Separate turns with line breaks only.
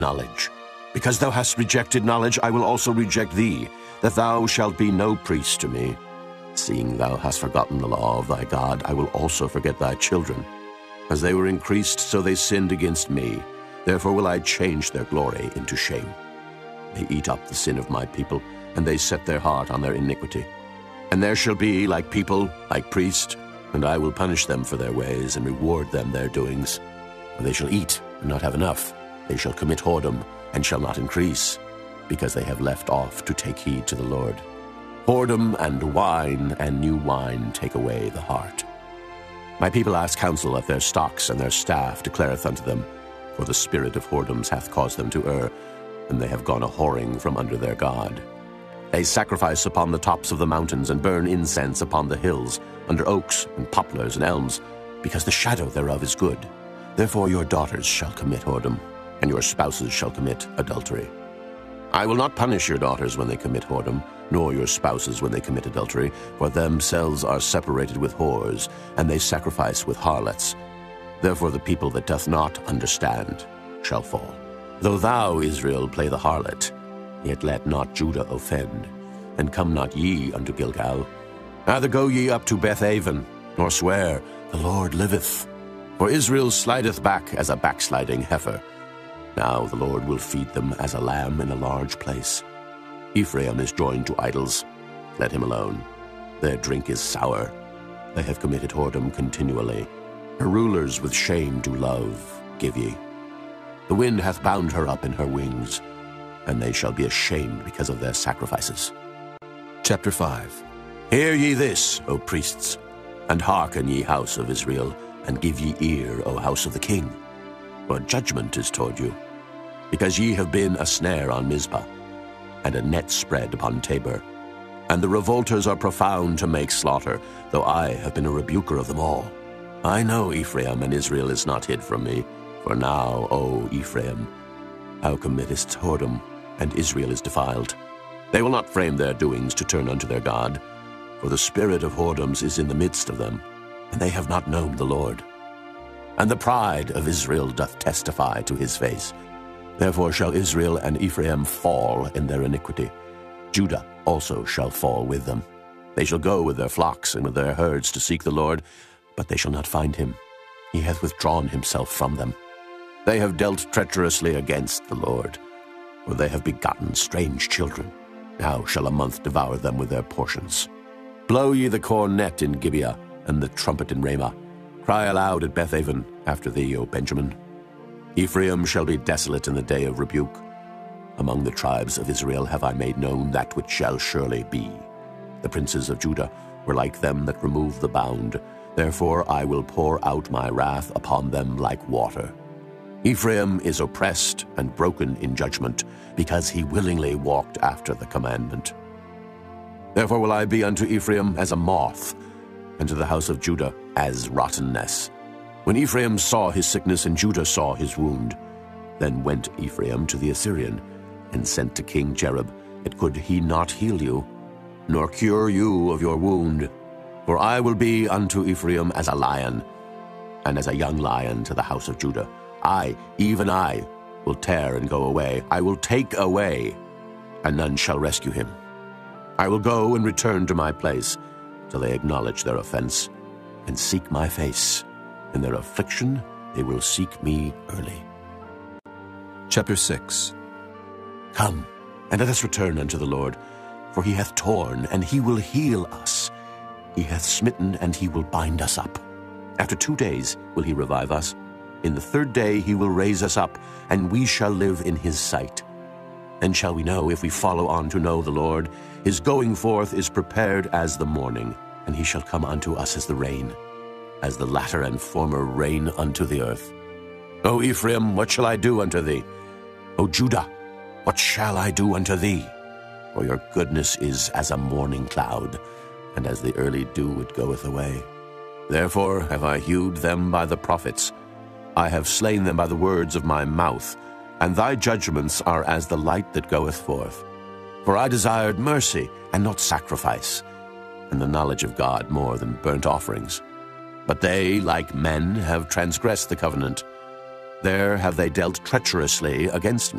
knowledge. Because thou hast rejected knowledge, I will also reject thee, that thou shalt be no priest to me. Seeing thou hast forgotten the law of thy God, I will also forget thy children. As they were increased, so they sinned against me. Therefore will I change their glory into shame. They eat up the sin of my people, and they set their heart on their iniquity. And there shall be like people, like priests, and I will punish them for their ways, and reward them their doings. For they shall eat, and not have enough. They shall commit whoredom, and shall not increase, because they have left off to take heed to the Lord. Whoredom and wine and new wine take away the heart. My people ask counsel of their stocks, and their staff declareth unto them, for the spirit of whoredoms hath caused them to err, and they have gone a-whoring from under their God. They sacrifice upon the tops of the mountains, and burn incense upon the hills, under oaks and poplars and elms, because the shadow thereof is good. Therefore your daughters shall commit whoredom, and your spouses shall commit adultery. I will not punish your daughters when they commit whoredom, nor your spouses when they commit adultery, for themselves are separated with whores, and they sacrifice with harlots. Therefore the people that doth not understand shall fall. Though thou, Israel, play the harlot, yet let not Judah offend, and come not ye unto Gilgal. Neither go ye up to Bethaven, nor swear, the Lord liveth. For Israel slideth back as a backsliding heifer. Now the Lord will feed them as a lamb in a large place. Ephraim is joined to idols. Let him alone. Their drink is sour. They have committed whoredom continually. Her rulers with shame do love, give ye. The wind hath bound her up in her wings, and they shall be ashamed because of their sacrifices. Chapter 5. Hear ye this, O priests, and hearken, ye house of Israel, and give ye ear, O house of the king. For judgment is toward you, because ye have been a snare on Mizpah, and a net spread upon Tabor. And the revolters are profound to make slaughter, though I have been a rebuker of them all. I know Ephraim, and Israel is not hid from me. For now, O Ephraim, thou committest whoredom, and Israel is defiled. They will not frame their doings to turn unto their God, for the spirit of whoredoms is in the midst of them, and they have not known the Lord. And the pride of Israel doth testify to his face. Therefore shall Israel and Ephraim fall in their iniquity. Judah also shall fall with them. They shall go with their flocks and with their herds to seek the Lord, but they shall not find him. He hath withdrawn himself from them. They have dealt treacherously against the Lord, for they have begotten strange children. Now shall a month devour them with their portions. Blow ye the cornet in Gibeah, and the trumpet in Ramah. Cry aloud at Bethaven after thee, O Benjamin. Ephraim shall be desolate in the day of rebuke. Among the tribes of Israel have I made known that which shall surely be. The princes of Judah were like them that remove the bound. Therefore I will pour out my wrath upon them like water. Ephraim is oppressed and broken in judgment, because he willingly walked after the commandment. Therefore will I be unto Ephraim as a moth, and to the house of Judah as rottenness. When Ephraim saw his sickness, and Judah saw his wound, then went Ephraim to the Assyrian, and sent to King Jareb, yet could he not heal you, nor cure you of your wound. For I will be unto Ephraim as a lion, and as a young lion to the house of Judah. I, even I, will tear and go away. I will take away, and none shall rescue him. I will go and return to my place, till they acknowledge their offense, and seek my face. In their affliction they will seek me early. Chapter 6. Come, and let us return unto the Lord, for he hath torn, and he will heal us. He hath smitten, and he will bind us up. After 2 days will he revive us. In the 3rd day he will raise us up, and we shall live in his sight. Then shall we know, if we follow on to know the Lord. His going forth is prepared as the morning, and he shall come unto us as the rain, as the latter and former rain unto the earth. O Ephraim, what shall I do unto thee? O Judah, what shall I do unto thee? For your goodness is as a morning cloud, and as the early dew it goeth away. Therefore have I hewed them by the prophets. I have slain them by the words of my mouth, and thy judgments are as the light that goeth forth. For I desired mercy, and not sacrifice, and the knowledge of God more than burnt offerings. But they, like men, have transgressed the covenant. There have they dealt treacherously against me.